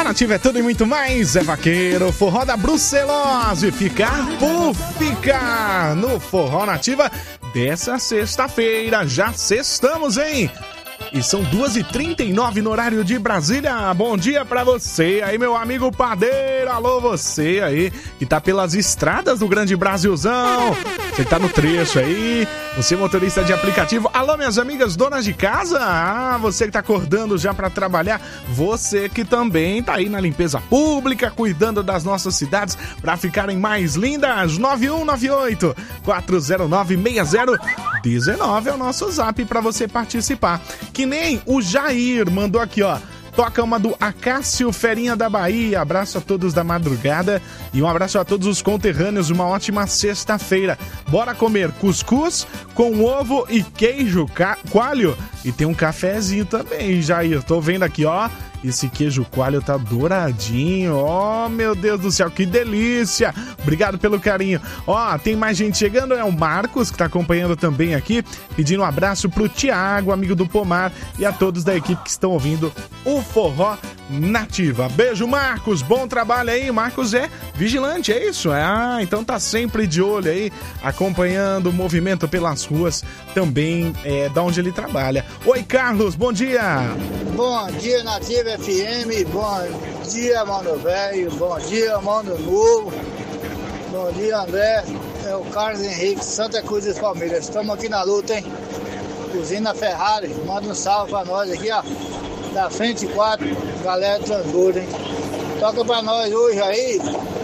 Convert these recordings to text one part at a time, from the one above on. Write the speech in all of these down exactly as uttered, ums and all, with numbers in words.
Nativa é tudo e muito mais. É vaqueiro, forró da Brucelose. Ficar por ficar no Forró Nativa dessa sexta-feira. Já sextamos, hein? E são duas e trinta e nove no horário de Brasília. Bom dia pra você aí, meu amigo padeiro. Alô, você aí que tá pelas estradas do Grande Brasilzão. Você tá no trecho aí. Você motorista de aplicativo. Alô, minhas amigas donas de casa. Ah, você que tá acordando já pra trabalhar. Você que também tá aí na limpeza pública, cuidando das nossas cidades pra ficarem mais lindas. nove um nove oito, quatro zero nove, seis zero um nove é o nosso zap pra você participar. Que nem o Jair mandou aqui, ó. Toca uma do Acácio Ferinha da Bahia. Abraço a todos da madrugada e um abraço a todos os conterrâneos. Uma ótima sexta-feira. Bora comer cuscuz com ovo e queijo coalho. E tem um cafezinho também, Jair. Tô vendo aqui, ó. Esse queijo coalho tá douradinho. Oh, meu Deus do céu, que delícia. Obrigado pelo carinho. Ó, tem mais gente chegando. É o Marcos, que tá acompanhando também aqui. Pedindo um abraço pro Tiago, amigo do Pomar. E a todos da equipe que estão ouvindo o Forró Nativa. Beijo, Marcos. Bom trabalho aí. Marcos é vigilante, é isso? Ah, então tá sempre de olho aí, acompanhando o movimento pelas ruas também, é, da onde ele trabalha. Oi, Carlos, bom dia. Bom dia, Nativa F M. Bom dia, mano velho. Bom dia, mano novo. Bom dia, André. É o Carlos Henrique, Santa Cruz das Palmeiras. Estamos aqui na luta, hein? Usina Ferrari. Manda um salve pra nós aqui, ó. Da frente quatro, galera transborda, hein? Toca pra nós hoje aí,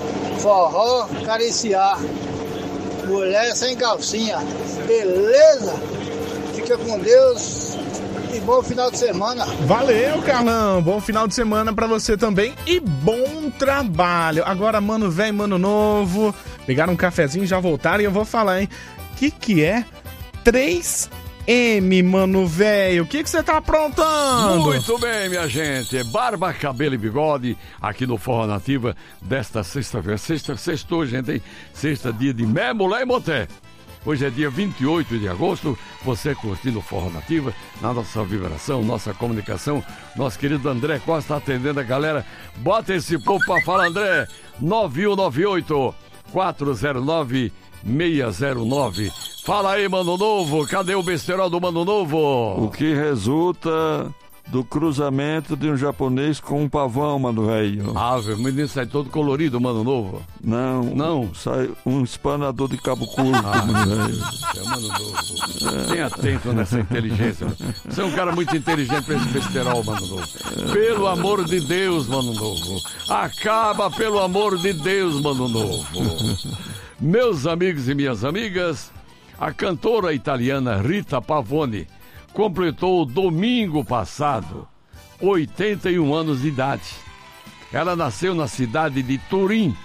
forró cariciar, mulher sem calcinha, beleza? Fica com Deus e bom final de semana. Valeu, Carlão, bom final de semana pra você também e bom trabalho. Agora, mano velho, mano novo, pegaram um cafezinho e já voltaram e eu vou falar, hein? Que que é três M, mano velho, o que que você tá aprontando? Muito bem, minha gente, barba, cabelo e bigode aqui no Forró Nativa desta sexta-feira. Sexta, sextou, gente, hein? Sexta, dia de Mé, Mulher e Moté. Hoje é dia vinte e oito de agosto, você curtindo o Forró Nativa, na nossa vibração, nossa comunicação. Nosso querido André Costa atendendo a galera. Bota esse povo pra falar, André. nove um nove oito, quatro zero nove, seis zero nove. Fala aí, Mano Novo, cadê o besterol do Mano Novo? O que resulta do cruzamento de um japonês com um pavão, mano velho. Ah, o menino sai todo colorido, Mano Novo. Não, não. Sai um espanador de cabo curto, ah, mano velho. É, Mano Novo. É. Tenha atento nessa inteligência. Você é um cara muito inteligente pra esse besterol, Mano Novo. Pelo amor de Deus, Mano Novo. Acaba, pelo amor de Deus, Mano Novo. Meus amigos e minhas amigas, a cantora italiana Rita Pavone completou domingo passado oitenta e um anos de idade. Ela nasceu na cidade de Turim,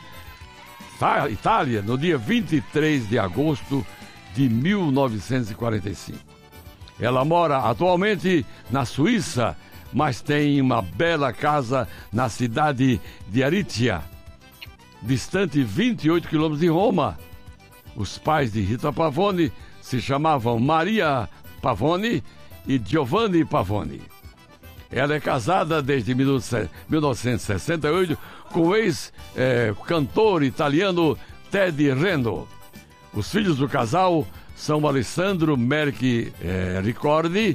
Itália, no dia vinte e três de agosto de mil novecentos e quarenta e cinco. Ela mora atualmente na Suíça, mas tem uma bela casa na cidade de Aricia, distante vinte e oito quilômetros de Roma. Os pais de Rita Pavone se chamavam Maria Pavone e Giovanni Pavone. Ela é casada desde mil novecentos e sessenta e oito com o ex-cantor italiano Teddy Rendo. Os filhos do casal são Alessandro Merck eh, Ricordi,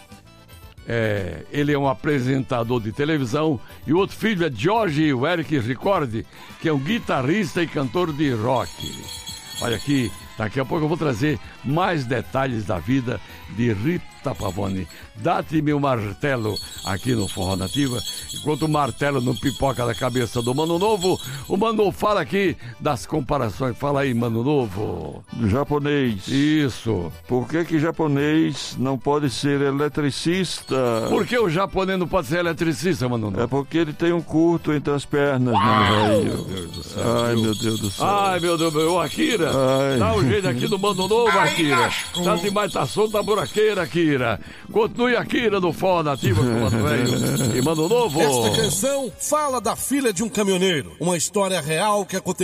eh, ele é um apresentador de televisão, e o outro filho é George Eric Ricordi, que é um guitarrista e cantor de rock. Olha aqui, daqui a pouco eu vou trazer mais detalhes da vida de Rita Pavone. Dá-te-me um martelo aqui no Forró Nativa. Enquanto o martelo não pipoca da cabeça do Mano Novo, o Mano fala aqui das comparações. Fala aí, Mano Novo. Japonês. Isso. Por que que japonês não pode ser eletricista? Por que o japonês não pode ser eletricista, Mano Novo? É porque ele tem um curto entre as pernas, mano velho. Meu Deus do céu. Ai, meu Deus do céu. Ai, meu Deus, meu Akira. Ai. Dá um jeito aqui do Mano Novo, Akira. Tá demais, tá solto da buraqueira, Akira. Continue, Akira, no Forró Nativa com o Mano Velho e Mano Novo. Esta canção fala da filha de um caminhoneiro. Uma história real que aconteceu.